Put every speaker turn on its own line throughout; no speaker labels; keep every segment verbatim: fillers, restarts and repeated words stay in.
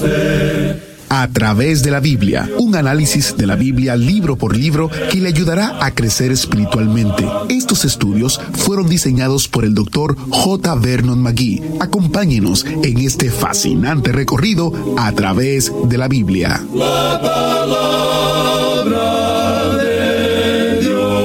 A través de la Biblia, un análisis de la Biblia libro por libro que le ayudará a crecer espiritualmente. Estos estudios fueron diseñados por el doctor J. Vernon McGee. Acompáñenos en este fascinante recorrido a través de la Biblia.
La palabra de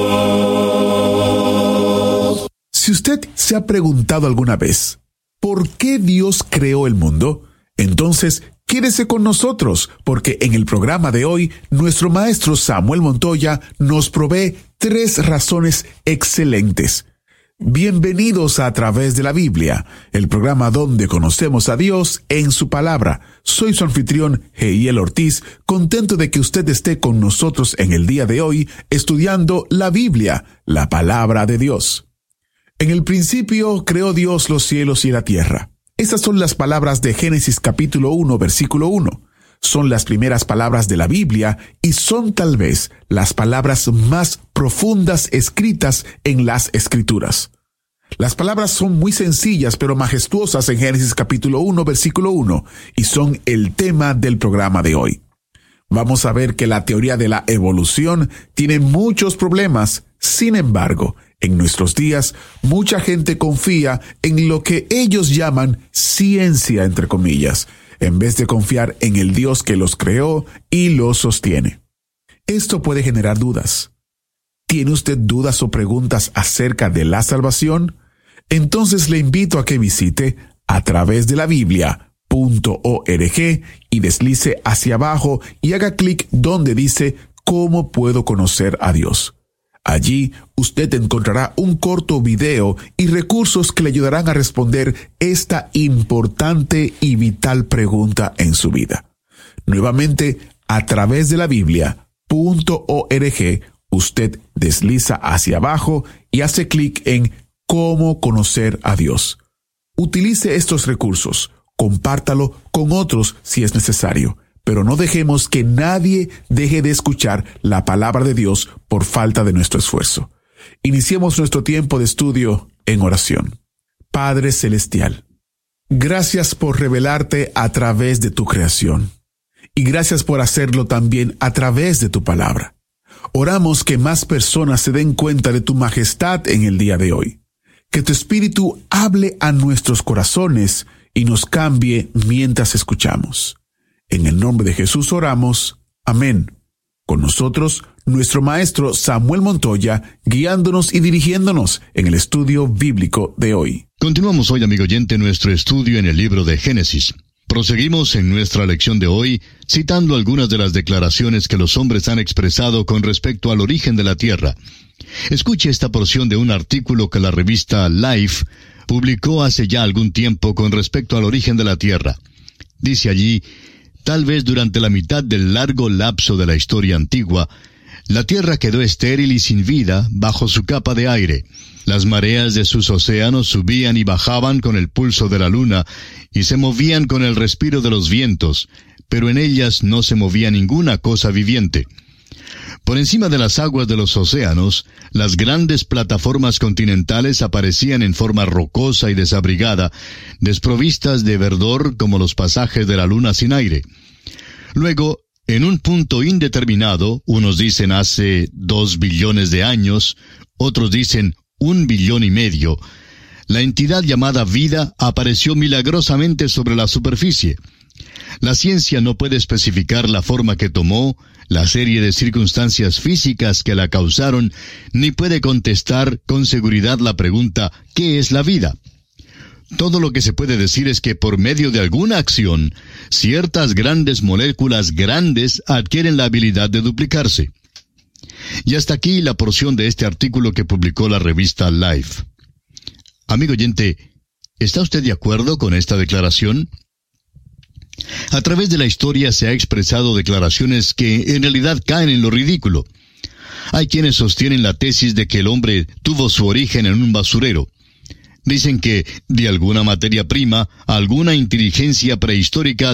Dios.
Si usted se ha preguntado alguna vez, ¿por qué Dios creó el mundo? Entonces, quédese con nosotros, porque en el programa de hoy, nuestro maestro Samuel Montoya nos provee tres razones excelentes. Bienvenidos a, a través de la Biblia, el programa donde conocemos a Dios en su palabra. Soy su anfitrión, Heiel Ortiz, contento de que usted esté con nosotros en el día de hoy, estudiando la Biblia, la palabra de Dios. En el principio creó Dios los cielos y la tierra. Estas son las palabras de Génesis capítulo uno, versículo uno. Son las primeras palabras de la Biblia y son tal vez las palabras más profundas escritas en las Escrituras. Las palabras son muy sencillas pero majestuosas en Génesis capítulo uno, versículo uno, y son el tema del programa de hoy. Vamos a ver que la teoría de la evolución tiene muchos problemas. Sin embargo, en nuestros días, mucha gente confía en lo que ellos llaman ciencia, entre comillas, en vez de confiar en el Dios que los creó y los sostiene. Esto puede generar dudas. ¿Tiene usted dudas o preguntas acerca de la salvación? Entonces le invito a que visite a través de la Biblia punto org y deslice hacia abajo y haga clic donde dice ¿Cómo puedo conocer a Dios? Allí usted encontrará un corto video y recursos que le ayudarán a responder esta importante y vital pregunta en su vida. Nuevamente, a través de la Biblia punto org, usted desliza hacia abajo y hace clic en ¿Cómo conocer a Dios? Utilice estos recursos, compártalo con otros si es necesario. Pero no dejemos que nadie deje de escuchar la palabra de Dios por falta de nuestro esfuerzo. Iniciemos nuestro tiempo de estudio en oración. Padre Celestial, gracias por revelarte a través de tu creación. Y gracias por hacerlo también a través de tu palabra. Oramos que más personas se den cuenta de tu majestad en el día de hoy. Que tu Espíritu hable a nuestros corazones y nos cambie mientras escuchamos. En el nombre de Jesús oramos. Amén. Con nosotros, nuestro maestro Samuel Montoya, guiándonos y dirigiéndonos en el estudio bíblico de hoy.
Continuamos hoy, amigo oyente, nuestro estudio en el libro de Génesis. Proseguimos en nuestra lección de hoy, citando algunas de las declaraciones que los hombres han expresado con respecto al origen de la tierra. Escuche esta porción de un artículo que la revista Life publicó hace ya algún tiempo con respecto al origen de la tierra. Dice allí: tal vez durante la mitad del largo lapso de la historia antigua, la tierra quedó estéril y sin vida bajo su capa de aire. Las mareas de sus océanos subían y bajaban con el pulso de la luna y se movían con el respiro de los vientos, pero en ellas no se movía ninguna cosa viviente. Por encima de las aguas de los océanos, las grandes plataformas continentales aparecían en forma rocosa y desabrigada, desprovistas de verdor como los pasajes de la luna sin aire. Luego, en un punto indeterminado, unos dicen hace dos billones de años, otros dicen un billón y medio, la entidad llamada vida apareció milagrosamente sobre la superficie. La ciencia no puede especificar la forma que tomó, la serie de circunstancias físicas que la causaron, ni puede contestar con seguridad la pregunta ¿qué es la vida? Todo lo que se puede decir es que por medio de alguna acción, ciertas grandes moléculas grandes adquieren la habilidad de duplicarse. Y hasta aquí la porción de este artículo que publicó la revista Life. Amigo oyente, ¿está usted de acuerdo con esta declaración? A través de la historia se ha expresado declaraciones que en realidad caen en lo ridículo. Hay quienes sostienen la tesis de que el hombre tuvo su origen en un basurero. Dicen que, de alguna materia prima, alguna inteligencia prehistórica